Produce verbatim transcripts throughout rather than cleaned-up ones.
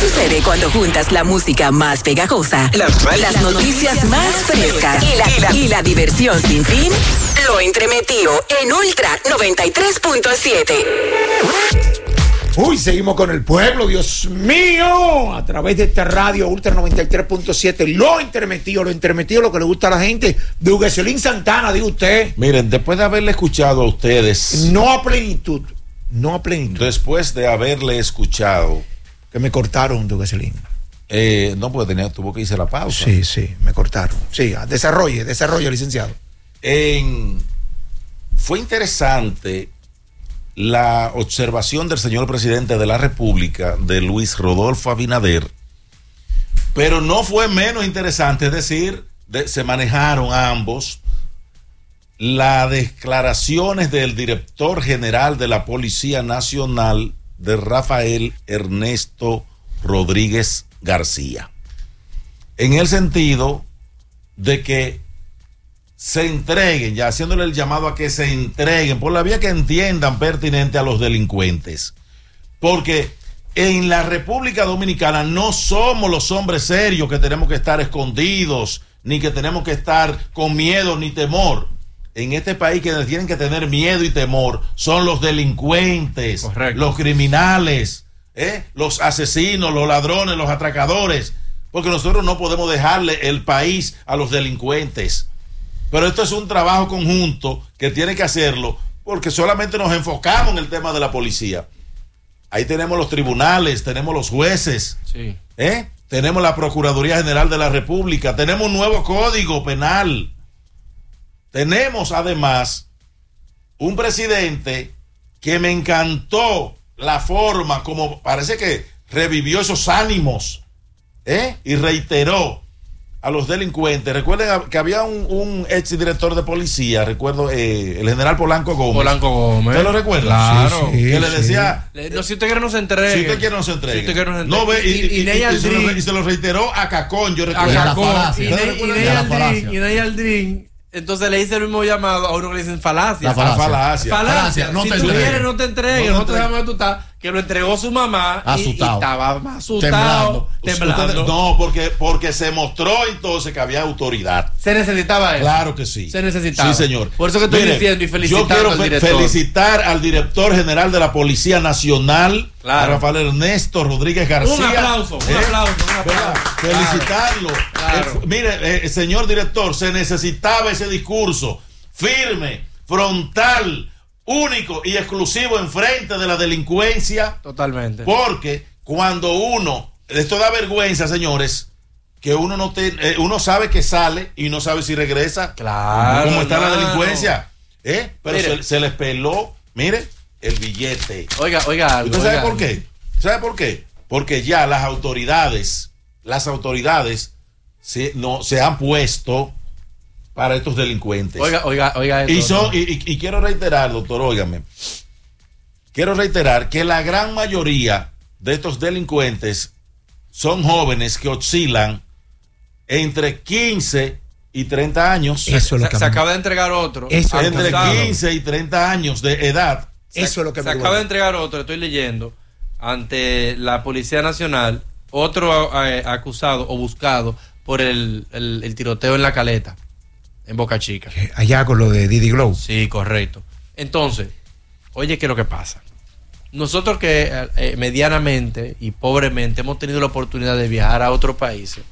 sucede cuando juntas la música más pegajosa, las, las noticias más frescas y la, y, la, y la diversión sin fin? Lo entremetido en Ultra noventa y tres punto siete. Uy, seguimos con el pueblo, Dios mío, a través de esta radio Ultra noventa y tres punto siete, lo intermetido, lo intermetido, lo que le gusta a la gente. Dugueselín Santana, diga usted. Miren, después de haberle escuchado a ustedes, no a plenitud, no a plenitud. Después de haberle escuchado, que me cortaron, Dugueselín. Eh, no, porque tenía, tuvo que irse la pausa. Sí, sí, me cortaron. Sí, desarrolle, desarrolle, licenciado. En, fue interesante la observación del señor presidente de la República, de Luis Rodolfo Abinader, pero no fue menos interesante, es decir, de, se manejaron ambos las declaraciones del director general de la Policía Nacional, de Rafael Ernesto Rodríguez García, en el sentido de que se entreguen, ya haciéndole el llamado a que se entreguen por la vía que entiendan pertinente a los delincuentes, porque en la República Dominicana no somos los hombres serios que tenemos que estar escondidos, ni que tenemos que estar con miedo ni temor. En este país que tienen que tener miedo y temor son los delincuentes, correcto, los criminales, ¿eh? los asesinos, los ladrones, los atracadores, porque nosotros no podemos dejarle el país a los delincuentes. Pero esto es un trabajo conjunto que tiene que hacerlo, porque solamente nos enfocamos en el tema de la policía. Ahí tenemos los tribunales, tenemos los jueces, sí. ¿eh? tenemos la Procuraduría General de la República, tenemos un nuevo código penal. Tenemos además un presidente que me encantó la forma como parece que revivió esos ánimos, ¿eh? y reiteró a los delincuentes. Recuerden que había un, un ex director de policía, recuerdo, eh, el general Polanco Gómez. Polanco Gómez. ¿Usted lo recuerda? Claro. Sí, sí, que sí. le decía... No, si usted quiere no se entregue. Si usted quiere no se entregue. Si usted quiere no se entregue. No ve, y, y, y, y, y, se lo, y se lo reiteró a Cacón, yo recuerdo. A Cacón. Y Ney Aldrin. Entonces le hice el mismo llamado a uno que le dicen falacia. La falacia. Falacia. falacia. No si te tú entregues. quieres, no te entregues. No, no te dejamos tú estás. Que lo entregó su mamá. Y, y estaba asustado. Temblando. temblando. No, porque, porque se mostró entonces que había autoridad. Se necesitaba eso. Claro que sí. Se necesitaba. Sí, señor. Por eso que estoy Mire, diciendo y felicitando yo quiero al fe- director. felicitar al director general de la Policía Nacional, claro. a Rafael Ernesto Rodríguez García. Un aplauso, un ¿Eh? aplauso, un aplauso. Felicitarlo. Claro. Eh, mire, eh, señor director, se necesitaba ese discurso firme, frontal, único y exclusivo en frente de la delincuencia. Totalmente. Porque cuando uno, esto da vergüenza, señores, que uno no te, eh, uno sabe que sale y no sabe si regresa. Claro. ¿Cómo está claro. la delincuencia? ¿Eh? Pero Mire. se, se les peló, mire, el billete. Oiga, oiga algo. ¿Usted sabe oiga por qué? ¿Sabe por qué? Porque ya las autoridades, las autoridades se, no, se han puesto para estos delincuentes. Oiga, oiga, oiga. Esto, y, son, ¿no? y, y, y quiero reiterar, doctor, óigame, quiero reiterar que la gran mayoría de estos delincuentes son jóvenes que oscilan entre quince y treinta años. Eso es lo que se, se acaba de entregar otro. Eso es entre quince y treinta años de edad. Eso es lo que se me acaba duele. de entregar otro, estoy leyendo, ante la Policía Nacional, otro eh, acusado o buscado por el, el, el tiroteo en La Caleta, en Boca Chica. Allá con lo de Didi Glow. Sí, correcto. Entonces, oye, ¿qué es lo que pasa? Nosotros que eh, medianamente y pobremente hemos tenido la oportunidad de viajar a otros países,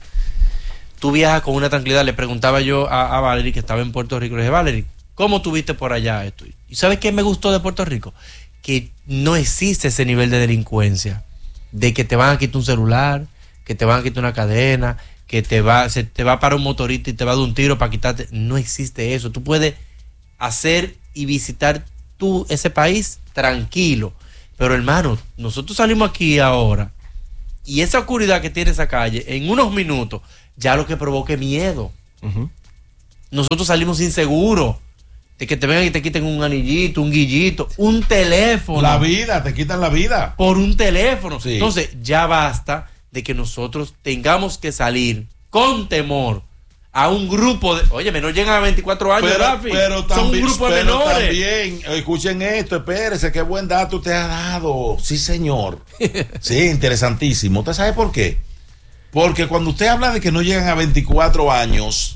tú viajas con una tranquilidad. Le preguntaba yo a, a Valerie, que estaba en Puerto Rico, le dije, Valerie, ¿cómo tuviste por allá esto? ¿Y sabes qué me gustó de Puerto Rico? Que no existe ese nivel de delincuencia, de que te van a quitar un celular, que te van a quitar una cadena, que te va, se te va para un motorista y te va a dar un tiro para quitarte. No existe eso. Tú puedes hacer y visitar tú ese país tranquilo. Pero hermano, nosotros salimos aquí ahora y esa oscuridad que tiene esa calle, en unos minutos, ya lo que provoque miedo. Uh-huh. Nosotros salimos inseguros de que te vengan y te quiten un anillito, un guillito, un teléfono. La vida, te quitan la vida. Por un teléfono. Sí. Entonces, ya basta de que nosotros tengamos que salir con temor a un grupo de, oye, no llegan a veinticuatro años, pero, Rafi. pero son también, un grupo de pero menores. También, escuchen esto, espérese, qué buen dato usted ha dado. Sí, señor. Sí, interesantísimo. ¿Usted sabe por qué? Porque cuando usted habla de que no llegan a veinticuatro años,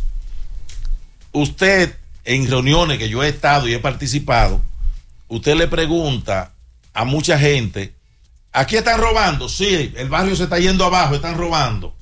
usted, en reuniones que yo he estado y he participado, usted le pregunta a mucha gente, ¿aquí están robando? Sí, el barrio se está yendo abajo, están robando.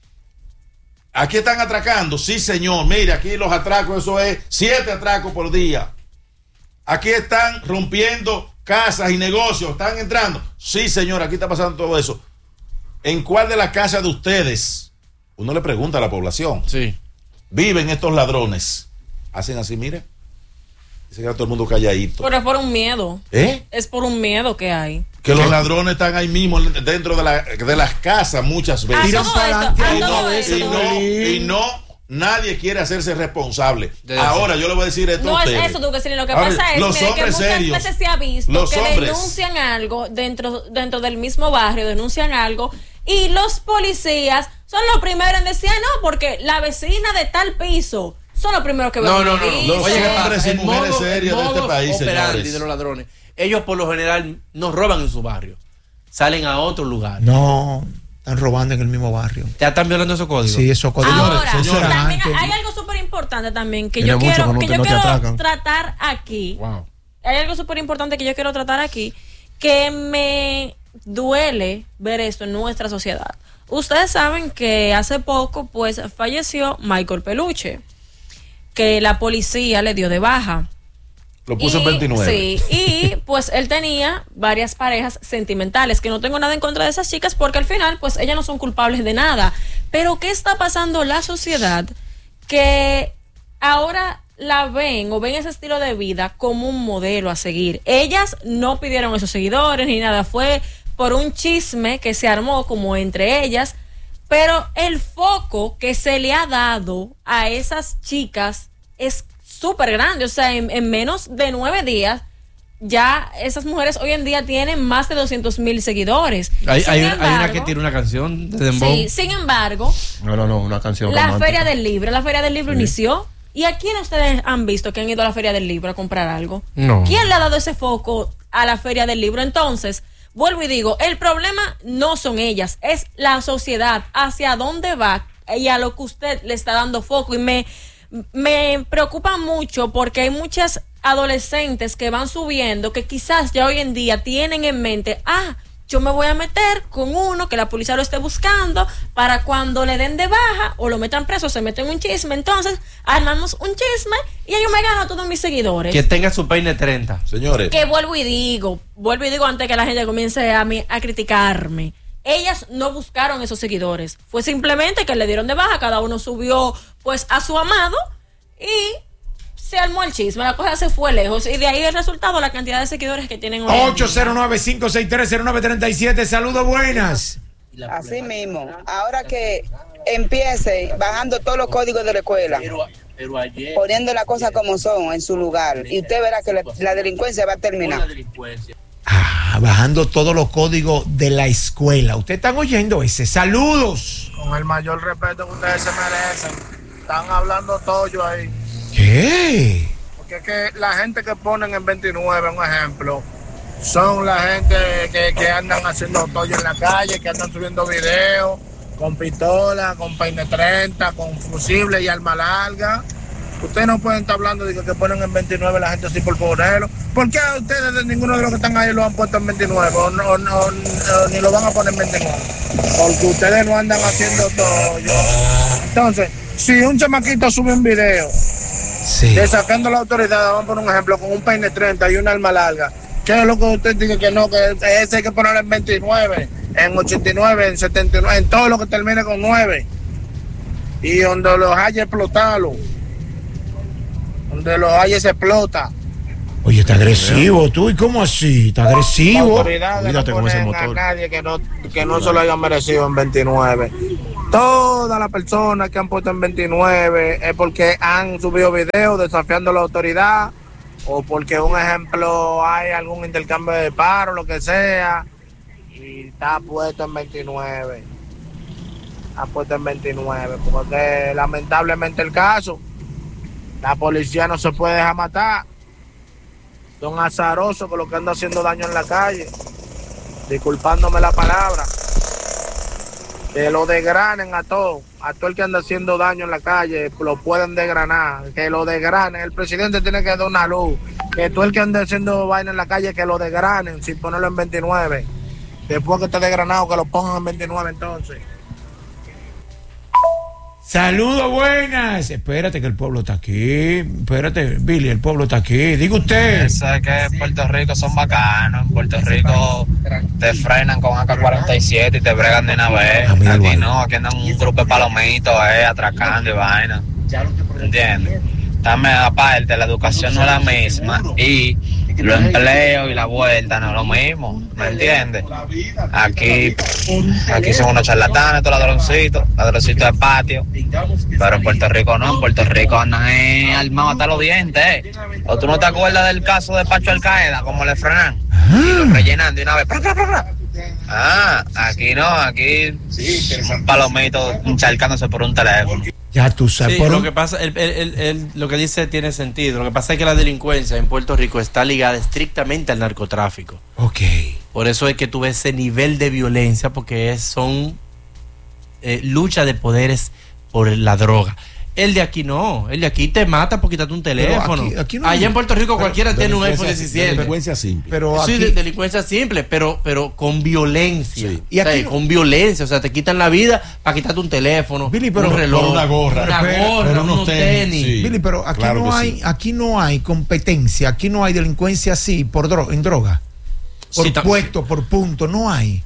¿Aquí están atracando? Sí, señor. Mire, aquí los atracos, eso es siete atracos por día. Aquí están rompiendo casas y negocios, están entrando. Sí, señor, aquí está pasando todo eso. ¿En cuál de las casas de ustedes? Uno le pregunta a la población. Sí. Viven estos ladrones. Hacen así, mire. Dice que todo el mundo calladito. Pero es por un miedo. ¿Eh? Es por un miedo que hay. Que los ladrones están ahí mismo dentro de, la, de las casas muchas veces. A todo esto, a y, todo no, esto. y, no, y no, nadie quiere hacerse responsable. De Ahora yo le voy a decir esto No a es ustedes. eso, Duque, lo que Ahora, pasa es los mire, que hombres muchas serios, veces se ha visto los que hombres. denuncian algo dentro, dentro del mismo barrio, denuncian algo, y los policías son los primeros en decir, no, porque la vecina de tal piso son los primeros que ven. No, no, no, no. Los Oye, ¿qué hombres pasa? y El mujeres modo- serias el de este modus país, operandi señores. de los ladrones. Ellos por lo general no roban en su barrio. Salen a otro lugar. No, están robando en el mismo barrio. ¿Ya están violando esos códigos? Sí, esos códigos. Ahora, eso era también antes. hay algo súper importante también que Tiene yo mucho quiero, que no que te- yo no te quiero atracan. tratar aquí. Wow. Hay algo súper importante que yo quiero tratar aquí, que me duele ver esto en nuestra sociedad. Ustedes saben que hace poco, pues, falleció Michael Peluche, que la policía le dio de baja. Lo puso en Y- veintinueve. Sí, y pues él tenía varias parejas sentimentales, que no tengo nada en contra de esas chicas porque al final pues ellas no son culpables de nada. Pero ¿qué está pasando la sociedad que ahora la ven o ven ese estilo de vida como un modelo a seguir? Ellas no pidieron esos seguidores ni nada, fue por un chisme que se armó como entre ellas, pero el foco que se le ha dado a esas chicas es súper grande, o sea, en, en menos de nueve días, ya esas mujeres hoy en día tienen más de doscientos mil seguidores. Hay, Sin hay, una- hay una embargo- que tiene una canción de Dembow. Sí, sin embargo, No, no, no, una canción la romántica. Feria del Libro, la Feria del Libro Sí. inició. ¿Y a quién ustedes han visto que han ido a la Feria del Libro a comprar algo? No. ¿Quién le ha dado ese foco a la Feria del Libro? Entonces, vuelvo y digo, el problema no son ellas, es la sociedad, hacia dónde va y a lo que usted le está dando foco. Y me, me preocupa mucho porque hay muchas adolescentes que van subiendo que quizás ya hoy en día tienen en mente, ah, yo me voy a meter con uno que la policía lo esté buscando para cuando le den de baja o lo metan preso, se meten un chisme. Entonces, armamos un chisme y yo me gano a todos mis seguidores. Que tenga su peine treinta. Señores, Que vuelvo y digo, vuelvo y digo antes que la gente comience a, mí, a criticarme. Ellas no buscaron esos seguidores. Fue simplemente que le dieron de baja, cada uno subió pues a su amado y se armó el chisme, la cosa se fue lejos y de ahí el resultado, la cantidad de seguidores que tienen hoy en día. ocho cero nueve, cinco seis tres, cero nueve tres siete. Saludos, buenas. Así mismo, ahora que empiece bajando todos los códigos de la escuela, poniendo las cosas como son en su lugar, y usted verá que la, la delincuencia va a terminar. Ah, bajando todos los códigos de la escuela. Ustedes están oyendo ese. Saludos. Con el mayor respeto que ustedes se merecen. Están hablando todo ahí. ¿Qué? Porque es que la gente que ponen en veintinueve, un ejemplo, son la gente que, que andan haciendo tollo en la calle, que andan subiendo videos con pistola, con peine treinta, con fusible y arma larga. Ustedes no pueden estar hablando de que, que ponen en veintinueve la gente así por ponerlo. ¿Por qué a ustedes de ninguno de los que están ahí lo han puesto en veintinueve? O, no, o no, o ni lo van a poner en veintinueve. Porque ustedes no andan haciendo tollo. Entonces, si un chamaquito sube un video Sí. de sacando a la autoridad, vamos a poner un ejemplo, con un peine treinta y un arma larga, ¿qué es lo que usted dice que no? Que ese hay que ponerlo en veintinueve, en ochenta y nueve, en setenta y nueve, en todo lo que termine con nueve. Y donde los haya, explotarlo. Donde los haya, se explota. Oye, está agresivo tú. ¿Y cómo así? Está agresivo. Autoridades no Cuídate con ese ponen a motor. nadie que no, que no se lo hayan merecido en veintinueve. Todas las personas que han puesto en veintinueve es porque han subido videos desafiando a la autoridad o porque, un ejemplo, hay algún intercambio de paro, lo que sea, y está puesto en veintinueve. ha puesto en veintinueve, porque lamentablemente el caso, la policía no se puede dejar matar. Son azarosos con lo que anda haciendo daño en la calle, disculpándome la palabra. Que lo desgranen a todo, a todo el que anda haciendo daño en la calle, lo pueden desgranar, que lo desgranen. El presidente tiene que dar una luz, que todo el que anda haciendo vaina en la calle, que lo desgranen sin ponerlo en veintinueve. Después que esté desgranado, que lo pongan en veintinueve entonces. Saludos, buenas. Espérate que el pueblo está aquí. Espérate, Billy, el pueblo está aquí. Diga usted. Eso es que en Puerto Rico son bacanos. En Puerto Rico te frenan con A K cuarenta y siete y te bregan de una vez. Ah, aquí no, aquí andan un grupo de palomitos, eh, atracando y vaina. ¿Entiendes? También aparte, la educación no es la misma y los empleos y la vuelta no es lo mismo, ¿me entiendes? Aquí, aquí son unos charlatanes, estos ladroncitos, ladroncitos de patio, pero en Puerto Rico no, en Puerto Rico andan eh, armados hasta los dientes, eh. ¿O tú no te acuerdas del caso de Pacho Alcaeda, como le frenan? Y lo rellenan de una vez, ¡pra, pra, pra, pra! Ah, aquí no, aquí un palomito encharcándose por un teléfono. Ya tú sabes. Sí, por lo un... que pasa, el, el, el, el, lo que dice tiene sentido. Lo que pasa es que la delincuencia en Puerto Rico está ligada estrictamente al narcotráfico. Ok. Por eso es que tú ves ese nivel de violencia, porque es, son eh, lucha de poderes por la droga. El de aquí no, el de aquí te mata por quitarte un teléfono. Aquí, aquí no hay... Allá en Puerto Rico pero cualquiera tiene un iPhone diecisiete. Delincuencia simple. Pero sí, aquí... de, delincuencia simple, pero, pero con violencia. Sí. Y aquí o sea, no... con violencia, o sea, te quitan la vida para quitarte un teléfono, Billy, pero, un reloj, por una gorra, una gorra, pero unos tenis. tenis. Sí. Billy, pero aquí claro no hay, sí. aquí no hay competencia, aquí no hay delincuencia así por dro en droga, por sí, puesto, por punto, no hay.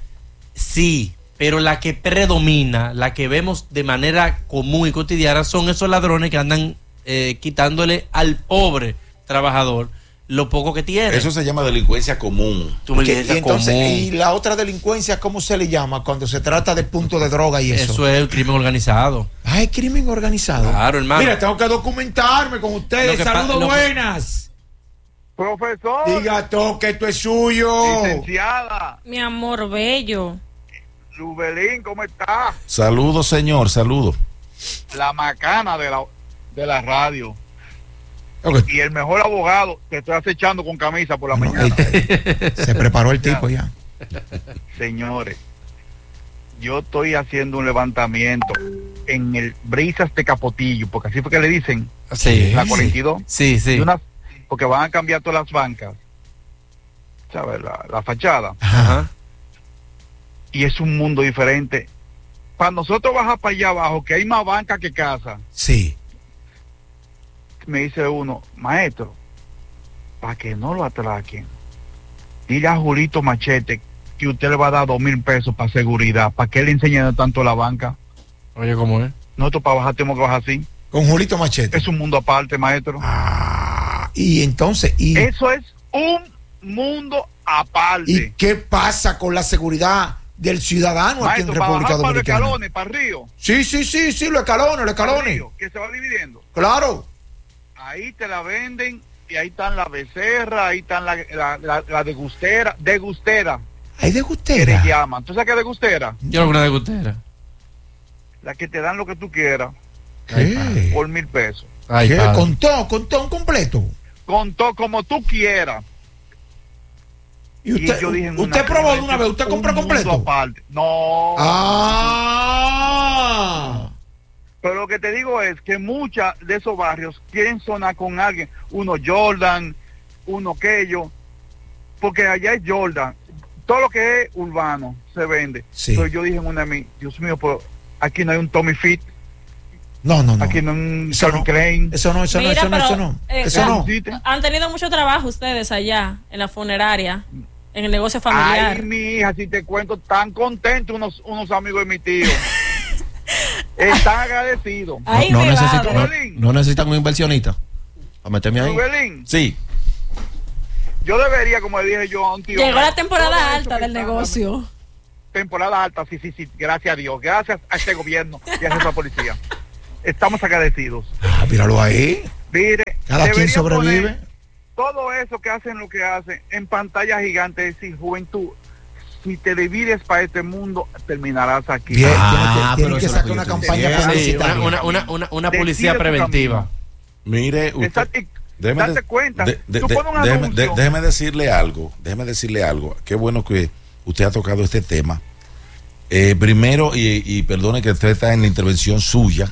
Sí. Pero la que predomina, la que vemos de manera común y cotidiana, son esos ladrones que andan eh, quitándole al pobre trabajador lo poco que tiene. Eso se llama delincuencia común. ¿Tú me dices, y, entonces, común. Y la otra delincuencia, ¿cómo se le llama cuando se trata de punto de droga y eso? Eso es el crimen organizado. Ah, es crimen organizado. Claro, hermano. Mira, tengo que documentarme con ustedes. Saludos, buenas. Que... Profesor. Diga todo que esto es suyo. Licenciada. Mi amor bello. Lubelín, ¿cómo está? Saludos, señor, saludos. La macana de la, de la radio. Okay. Y el mejor abogado que estoy acechando con camisa por la no, mañana. Se preparó el tipo ya. Señores, yo estoy haciendo un levantamiento en el Brisas de Capotillo, porque así fue que le dicen. Sí. La cuarenta y dos. Sí, sí. Una, porque van a cambiar todas las bancas. ¿Sabes? La, la fachada. Ajá. Y es un mundo diferente. Para nosotros bajar para allá abajo, que hay más banca que casa. Sí. Me dice uno, maestro, para que no lo atraquen, dile a Julito Machete que usted le va a dar dos mil pesos para seguridad, para que él le enseñe tanto la banca. Oye, ¿cómo es? Nosotros para bajar tenemos que bajar así. Con Julito Machete. Es un mundo aparte, maestro. Ah, y entonces... Y... Eso es un mundo aparte. ¿Y qué pasa con la seguridad del ciudadano maestro, aquí en República para Dominicana? Para los escalones, para el río. Sí, sí, sí, sí, los escalones, los escalones. Río, que se va dividiendo. Claro. Ahí te la venden y ahí están la becerra, ahí están la, la, la, la degustera, degustera. ¿Hay degustera? ¿Qué le llaman? ¿Tú sabes qué es degustera? Yo no una degustera. La que te dan lo que tú quieras. ¿Qué? Por mil pesos. Ay, ¿qué? ¿Con todo, con todo un completo? Con todo, como tú quieras. ¿Y usted, y yo dije usted probó de una vez? ¿Usted compró completo? Aparte. No. Ah. Pero lo que te digo es que muchos de esos barrios quieren sonar con alguien. Uno Jordan, uno aquello. Porque allá es Jordan. Todo lo que es urbano se vende. Sí. Pero yo dije en una de mí, Dios mío, pero aquí no hay un Tommy Fit. No, no, no. Aquí no hay un eso Calvin no. Klein. Eso no, eso Mira, no, eso pero, no, eso no. Eh, eso no. Han tenido mucho trabajo ustedes allá, en la funeraria, en el negocio familiar. Ay, mi hija, si te cuento, tan contentos unos, unos amigos de mi tío. Están agradecidos. Ay, no, no, necesito, no, no necesitan un inversionista. A meterme ahí. Rubelín, sí. Yo debería, como le dije yo a un tío. Llegó la temporada alta del negocio. Temporada alta, sí, sí, sí. Gracias a Dios. Gracias a este gobierno y a esta policía. Estamos agradecidos. Ah, míralo ahí. Mire, cada quien sobrevive. Todo eso que hacen, lo que hacen, en pantalla gigante, es decir, juventud, si te divides para este mundo, terminarás aquí. Bien, Ah, tiene pero que eso sacar es una lo que yo campaña entiendo. Sí, publicitaria. una, una, una, una publicidad Decide tu preventiva. camino. Mire, usted, Exacto, y déjeme, date de- cuenta, de- de- tú de- pones un déjeme, anuncio. de- déjeme decirle algo, déjeme decirle algo. Qué bueno que usted ha tocado este tema. Eh, primero, y, y perdone que usted está en la intervención suya,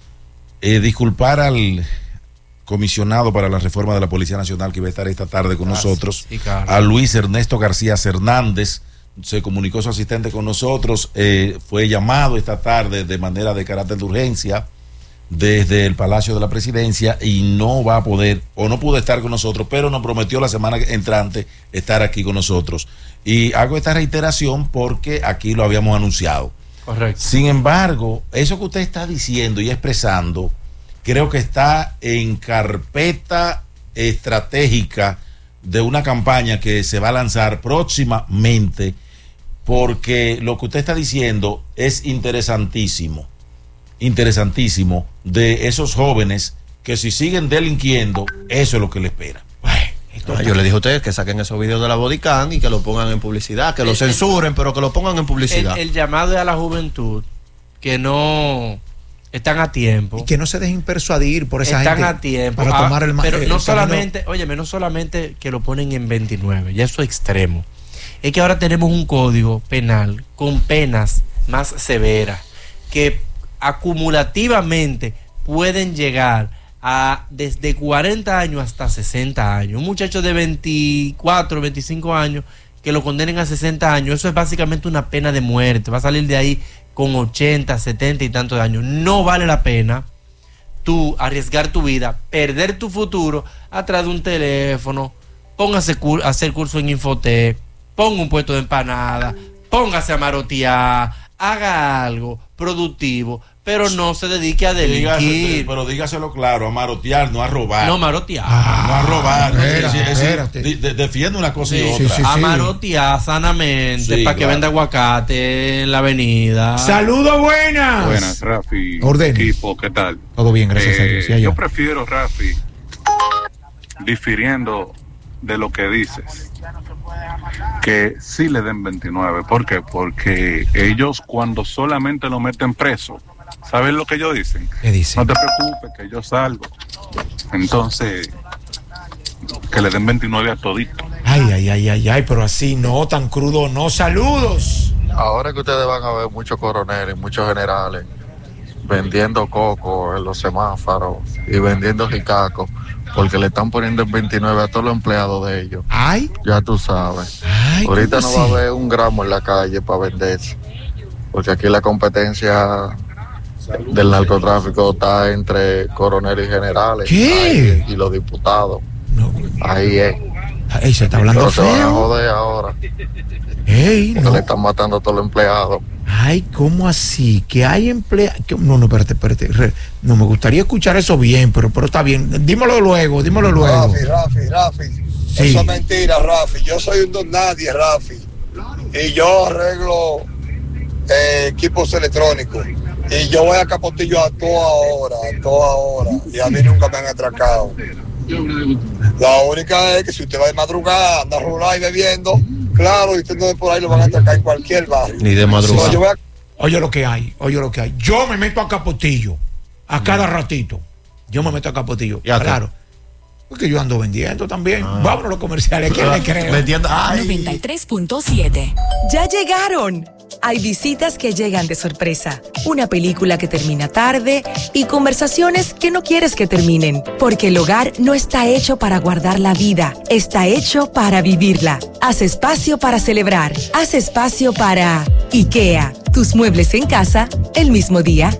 eh, disculpar al comisionado para la reforma de la Policía Nacional que iba a estar esta tarde con Ah, nosotros, sí, claro. a Luis Ernesto García Hernández. Se comunicó su asistente con nosotros, eh, fue llamado esta tarde de manera de carácter de urgencia desde el Palacio de la Presidencia y no va a poder, o no pudo estar con nosotros, pero nos prometió la semana entrante estar aquí con nosotros. Y hago esta reiteración porque aquí lo habíamos anunciado. Correcto. Sin embargo, eso que usted está diciendo y expresando, creo que está en carpeta estratégica de una campaña que se va a lanzar próximamente, porque lo que usted está diciendo es interesantísimo, interesantísimo, de esos jóvenes que si siguen delinquiendo, eso es lo que le espera. Ah, yo le dije a ustedes que saquen esos videos de la bodycam y que lo pongan en publicidad, que lo El- censuren, pero que lo pongan en El, publicidad. el llamado es a la juventud que no están a tiempo. Y que no se dejen persuadir por esa Están gente a tiempo. para Ah, tomar el ma- pero el no camino. solamente, óyeme, no solamente que lo ponen en veintinueve, ya eso es extremo. Es que ahora tenemos un código penal con penas más severas que acumulativamente pueden llegar a desde cuarenta años hasta sesenta años. Un muchacho de veinticuatro, veinticinco años que lo condenen a sesenta años, eso es básicamente una pena de muerte. Va a salir de ahí con ochenta, setenta y tantos años. No vale la pena tú arriesgar tu vida, perder tu futuro atrás de un teléfono. Póngase cur- a hacer curso en Infotec, ponga un puesto de empanada, póngase a marotear, haga algo productivo, pero no se dedique a Dígase- delinquir. pero dígaselo claro, a marotear, no a robar. No marotear. no a robar. Ah, espera, Sí, sí, sí, espérate. de- de- defiende una cosa y Sí, otra. sí, a sí. marotear sanamente Sí, para que claro. venda aguacate en la avenida. Saludos, buenas. Buenas, Rafi. Ordene. Equipo, ¿qué tal? Todo bien, gracias a Eh, Dios. Y allá. yo prefiero, Rafi, difiriendo de lo que dices, que sí le den veintinueve. ¿Por qué? Porque ellos cuando solamente lo meten preso, ¿saben lo que ellos dicen? ¿Qué dice? No te preocupes, que yo salgo. Entonces, que le den veintinueve a todito. Ay, ay, ay, ay, ay, pero así no, tan crudo no. Saludos. Ahora que ustedes van a ver muchos coroneles, muchos generales vendiendo coco en los semáforos y vendiendo jicacos, porque le están poniendo en veintinueve a todos los empleados de ellos. Ay, Ya tú sabes. ay, Ahorita no ¿cómo va a así? haber un gramo en la calle para venderse, porque aquí la competencia del narcotráfico está entre coroneles y generales. ¿Qué? Ahí, y los diputados. No, Ahí es. ay, se está hablando Pero se van a feo. joder ahora, Ey, porque no. le están matando a todos los empleados. Ay, ¿cómo así? Que hay emplea... que- No, no, espérate, espérate. Re- No, me gustaría escuchar eso bien, pero, pero está bien. Dímelo luego, dímelo luego. Rafi, Rafi, Rafi. Sí. Eso es mentira, Rafi. Yo soy un don nadie, Rafi. Y yo arreglo eh, equipos electrónicos. Y yo voy a Capotillo a toda hora, a toda hora. Y a mí nunca me han atracado. La única es que si usted va de madrugada, anda a rular y bebiendo, claro, y usted no ve por ahí, lo van a atracar en cualquier barrio. Ni de madrugada. No, yo voy a Oye lo que hay, oye lo que hay. Yo me meto a Capotillo a cada ratito. Yo me meto a Capotillo. ¿Y a qué? Claro. Porque yo ando vendiendo también. Vámonos a los comerciales. ¿Quién le creo? Vendiendo. Ay. noventa y tres punto siete. Ya llegaron. Hay visitas que llegan de sorpresa, una película que termina tarde y conversaciones que no quieres que terminen, porque el hogar no está hecho para guardar la vida, está hecho para vivirla. Haz espacio para celebrar, haz espacio para IKEA, tus muebles en casa el mismo día.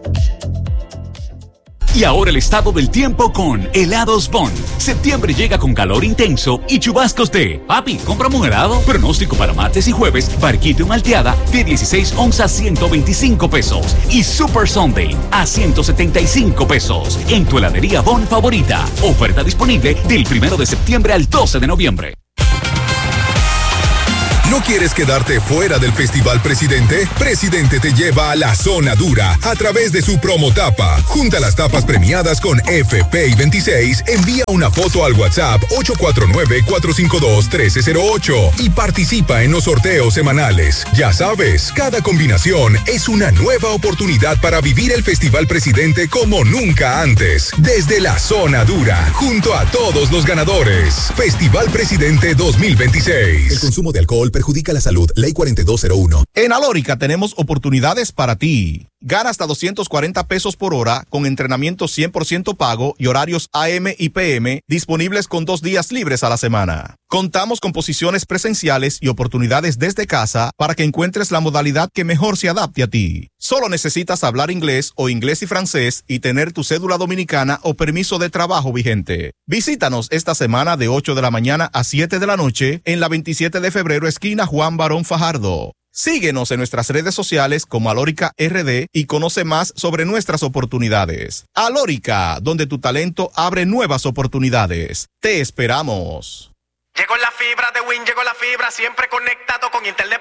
Y ahora el estado del tiempo con Helados Bon. Septiembre llega con calor intenso y chubascos de papi, cómprame un helado. Pronóstico para martes y jueves, barquito malteada de dieciséis onzas ciento veinticinco pesos y Super Sunday a ciento setenta y cinco pesos en tu heladería Bon favorita. Oferta disponible del primero de septiembre al doce de noviembre. ¿No quieres quedarte fuera del Festival Presidente? Presidente te lleva a la zona dura a través de su promo tapa. Junta las tapas premiadas con F P I veintiséis, envía una foto al WhatsApp ocho cuatro nueve, cuatro cinco dos, uno tres cero ocho y participa en los sorteos semanales. Ya sabes, cada combinación es una nueva oportunidad para vivir el Festival Presidente como nunca antes. Desde la zona dura, junto a todos los ganadores. Festival Presidente dos mil veintiséis. El consumo de alcohol perjudica la salud. Ley cuarenta y dos cero uno. En Alórica tenemos oportunidades para ti. Gana hasta doscientos cuarenta pesos por hora con entrenamiento cien por ciento pago y horarios A M y P M disponibles con dos días libres a la semana. Contamos con posiciones presenciales y oportunidades desde casa para que encuentres la modalidad que mejor se adapte a ti. Solo necesitas hablar inglés o inglés y francés y tener tu cédula dominicana o permiso de trabajo vigente. Visítanos esta semana de ocho de la mañana a siete de la noche en la veintisiete de febrero, esquina Juan Barón Fajardo. Síguenos en nuestras redes sociales como Alórica R D y conoce más sobre nuestras oportunidades. Alórica, donde tu talento abre nuevas oportunidades. Te esperamos. Llegó la fibra de Win, llegó la fibra, siempre conectado con internet